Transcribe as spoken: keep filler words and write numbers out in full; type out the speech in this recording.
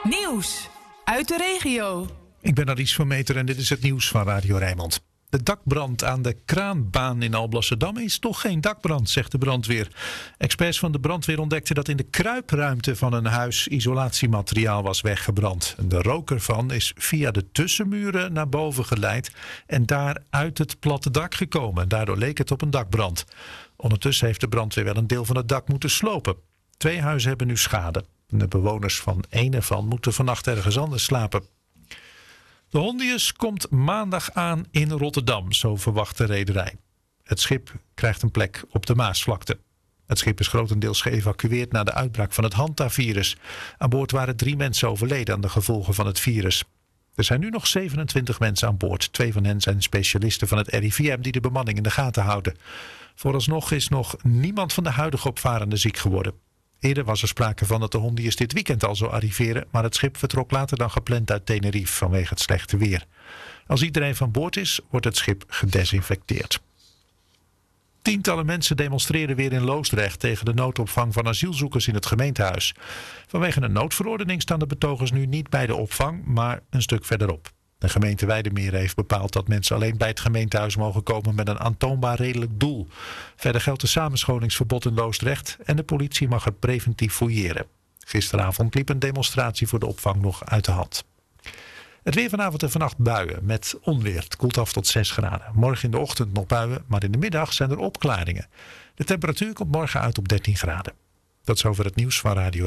Nieuws uit de regio. Ik ben Aries van Meter en dit is het nieuws van Radio Rijnmond. De dakbrand aan de Kraanbaan in Alblasserdam is toch geen dakbrand, zegt de brandweer. Experts van de brandweer ontdekten dat in de kruipruimte van een huis isolatiemateriaal was weggebrand. De rook ervan is via de tussenmuren naar boven geleid en daar uit het platte dak gekomen. Daardoor leek het op een dakbrand. Ondertussen heeft de brandweer wel een deel van het dak moeten slopen. Twee huizen hebben nu schade. De bewoners van één ervan moeten vannacht ergens anders slapen. De Hondius komt maandag aan in Rotterdam, zo verwacht de rederij. Het schip krijgt een plek op de Maasvlakte. Het schip is grotendeels geëvacueerd na de uitbraak van het Hantavirus. Aan boord waren drie mensen overleden aan de gevolgen van het virus. Er zijn nu nog zevenentwintig mensen aan boord. Twee van hen zijn specialisten van het R I V M die de bemanning in de gaten houden. Vooralsnog is nog niemand van de huidige opvarenden ziek geworden. Eerder was er sprake van dat de Hondius dit weekend al zou arriveren, maar het schip vertrok later dan gepland uit Tenerife vanwege het slechte weer. Als iedereen van boord is, wordt het schip gedesinfecteerd. Tientallen mensen demonstreren weer in Loosdrecht tegen de noodopvang van asielzoekers in het gemeentehuis. Vanwege een noodverordening staan de betogers nu niet bij de opvang, maar een stuk verderop. De gemeente Weidemeer heeft bepaald dat mensen alleen bij het gemeentehuis mogen komen met een aantoonbaar redelijk doel. Verder geldt een samenscholingsverbod in Loosdrecht en de politie mag er preventief fouilleren. Gisteravond liep een demonstratie voor de opvang nog uit de hand. Het weer vanavond en vannacht buien met onweer. Het koelt af tot zes graden. Morgen in de ochtend nog buien, maar in de middag zijn er opklaringen. De temperatuur komt morgen uit op dertien graden. Dat is over het nieuws van Radio